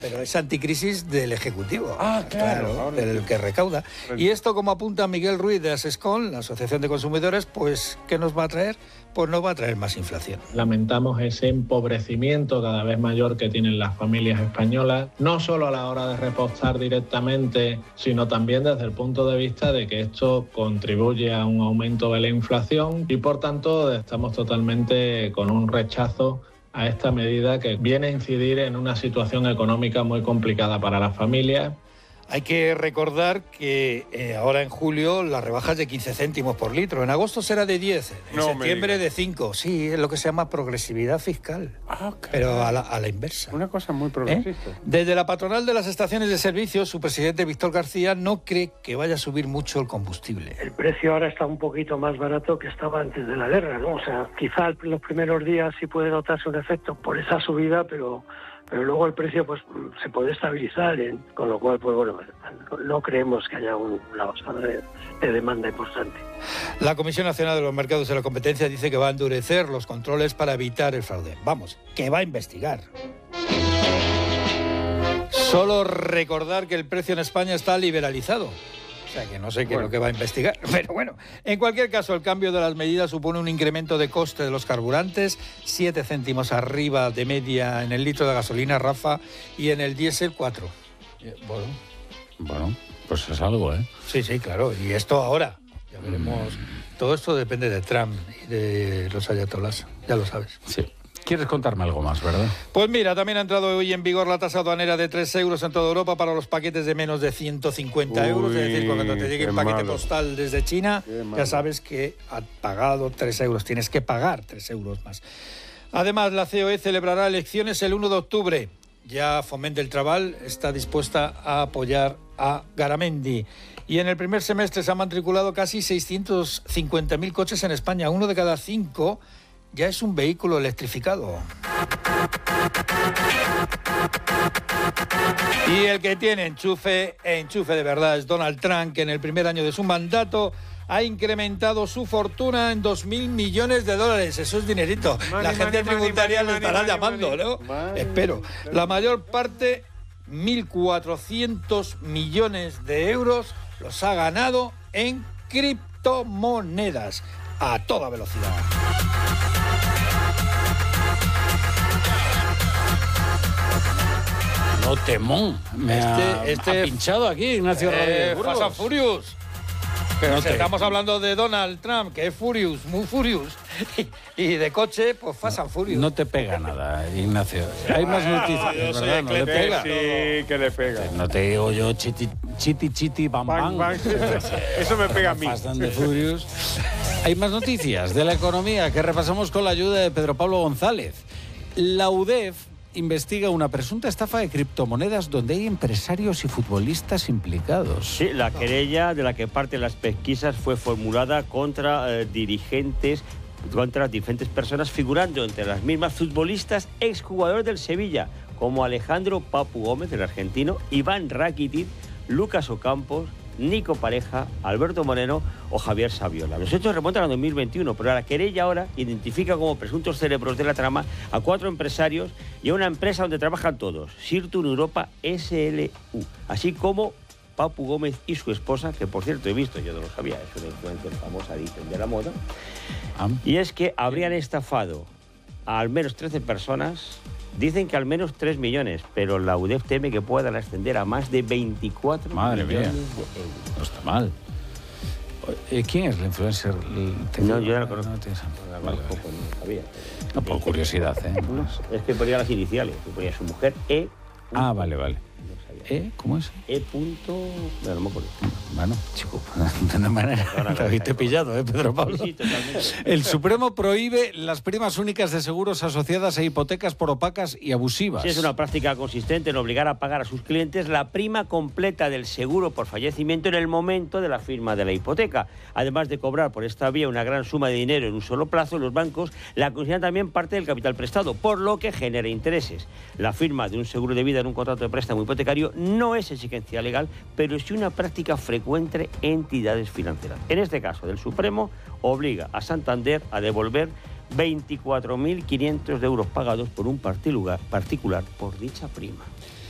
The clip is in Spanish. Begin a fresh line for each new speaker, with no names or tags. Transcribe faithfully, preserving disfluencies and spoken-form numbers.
Pero es anticrisis del Ejecutivo,
ah, claro,
claro, del que recauda. Y esto, como apunta Miguel Ruiz de Asescon, la Asociación de Consumidores, pues, ¿qué nos va a traer? Pues nos va a traer más inflación.
Lamentamos ese empobrecimiento cada vez mayor que tienen las familias españolas, no solo a la hora de repostar directamente, sino también desde el punto de vista de que esto contribuye a un aumento de la inflación y, por tanto, estamos totalmente con un rechazo a esta medida que viene a incidir en una situación económica muy complicada para las familias.
Hay que recordar que eh, ahora en julio las rebajas de quince céntimos por litro, en agosto será de diez, en no septiembre de cinco, sí, es lo que se llama progresividad fiscal, ah, pero a la, a la inversa.
Una cosa muy progresista.
¿Eh? Desde la patronal de las estaciones de servicio, su presidente Víctor García no cree que vaya a subir mucho el combustible.
El precio ahora está un poquito más barato que estaba antes de la guerra, ¿no? O sea, quizá los primeros días sí puede notarse un efecto por esa subida, pero... pero luego el precio pues se puede estabilizar, ¿eh? Con lo cual, pues bueno, no creemos que haya un, una bajada de, de demanda importante.
La Comisión Nacional de los Mercados y la Competencia dice que va a endurecer los controles para evitar el fraude. Vamos, que va a investigar. Solo recordar que el precio en España está liberalizado. O sea, que no sé qué bueno. es lo que va a investigar. Pero bueno, en cualquier caso, el cambio de las medidas supone un incremento de coste de los carburantes, siete céntimos arriba de media en el litro de gasolina, Rafa, y en el diésel, cuatro.
Bueno, bueno, pues es algo, ¿eh?
Sí, sí, claro. Y esto ahora, ya veremos. Mm. Todo esto depende de Trump y de los ayatolás, ya lo sabes.
Sí. ¿Quieres contarme algo más, verdad?
Pues mira, también ha entrado hoy en vigor la tasa aduanera de tres euros en toda Europa para los paquetes de menos de ciento cincuenta euros. Es decir, cuando te llegue un paquete malo. postal desde China, ya sabes que ha pagado tres euros. Tienes que pagar tres euros más. Además, la C O E celebrará elecciones el uno de octubre. Ya Foment del Trabajo está dispuesta a apoyar a Garamendi. Y en el primer semestre se han matriculado casi seiscientos cincuenta mil coches en España. Uno de cada cinco ya es un vehículo electrificado. Y el que tiene enchufe, enchufe de verdad, es Donald Trump, que en el primer año de su mandato ha incrementado su fortuna en dos mil millones de dólares. Eso es dinerito. Money, La gente money, tributaria money, le estará money, llamando, money. ¿no? Money. Espero. La mayor parte, mil cuatrocientos millones de euros, los ha ganado en criptomonedas a toda velocidad.
No, temón. Me este, ha, este ha pinchado aquí, Ignacio
eh, Rodríguez. Fast and Furious. Pero no sé. Estamos hablando de Donald Trump, que es Furious, muy Furious. Y, y de coche, pues Fast and Furious.
No te pega nada, Ignacio. Hay más noticias,
yo
¿verdad? No le pega.
Sí, que le pega.
No te digo yo chiti, chiti, chiti, bam, bam. bam.
Eso me pega a mí.
Fast and Furious. Hay más noticias de la economía que repasamos con la ayuda de Pedro Pablo González. La U D E F investiga una presunta estafa de criptomonedas donde hay empresarios y futbolistas implicados.
Sí, la querella de la que parte las pesquisas fue formulada contra eh, dirigentes, contra diferentes personas, figurando entre las mismas futbolistas exjugadores del Sevilla, como Alejandro Papu Gómez, el argentino, Iván Rakitic, Lucas Ocampos, Nico Pareja, Alberto Moreno o Javier Saviola. Los hechos remontan a dos mil veintiuno, pero la querella ahora identifica como presuntos cerebros de la trama a cuatro empresarios y a una empresa donde trabajan todos, Sirtun Europa S L U, así como Papu Gómez y su esposa, que por cierto he visto, yo no lo sabía, es una influencer famosa, dicen, de la moda, ah. y es que habrían estafado a al menos trece personas. Dicen que al menos tres millones, pero la U D E F teme que puedan ascender a más de veinticuatro
Madre
millones
mía.
de euros.
No está mal. ¿Quién es la influencer?
No, yo no la conozco.
No, tienes...
vale, vale. No sabía.
No, por curiosidad, ¿eh?
No, es que ponía las iniciales, que ponía su mujer E.
Ah, vale, vale. ¿E? ¿Cómo es?
E. Punto... No, no me acuerdo.
Bueno, chico, de una manera te habéis pillado, ¿eh, Pedro Pablo?
Sí, totalmente.
El Supremo prohíbe las primas únicas de seguros asociadas a hipotecas por opacas y abusivas.
Sí, es una práctica consistente en obligar a pagar a sus clientes la prima completa del seguro por fallecimiento en el momento de la firma de la hipoteca. Además de cobrar por esta vía una gran suma de dinero en un solo plazo, los bancos la consideran también parte del capital prestado, por lo que genera intereses. La firma de un seguro de vida en un contrato de préstamo hipotecario no es exigencia legal, pero sí una práctica frecuente entre entidades financieras. En este caso, el Supremo obliga a Santander a devolver veinticuatro mil quinientos de euros pagados por un particular por dicha prima.